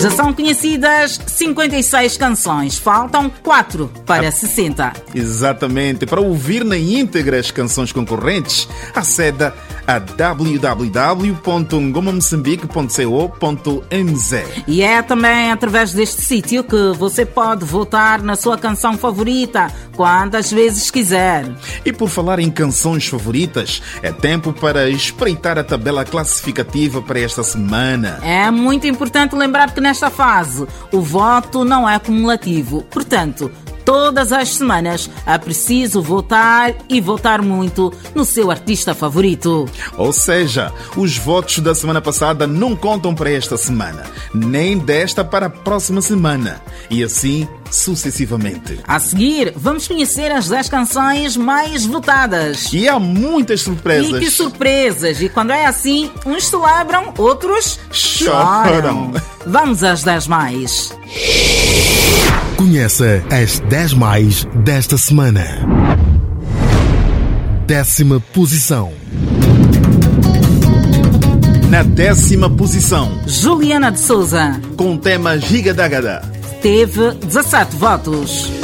Já são conhecidas 56 canções, faltam 4 para 60. Exatamente. Para ouvir na íntegra as canções concorrentes, aceda a www.ngomamoçambique.co.mz. E é também através deste sítio que você pode votar na sua canção favorita, quantas vezes quiser. E por falar em canções favoritas, é tempo para espreitar a tabela classificativa para esta semana. É muito importante lembrar que nesta fase o voto não é cumulativo. Portanto, todas as semanas é preciso votar e votar muito no seu artista favorito. Ou seja, os votos da semana passada não contam para esta semana, nem desta para a próxima semana. E assim sucessivamente. A seguir, vamos conhecer as 10 canções mais votadas. E há muitas surpresas. E que surpresas! E quando é assim, uns celebram, outros choram. Vamos às 10 mais. Conheça as 10 mais desta semana. 10ª posição. Na 10ª posição, Juliana de Souza, com o tema Giga Dagada, teve 17 votos.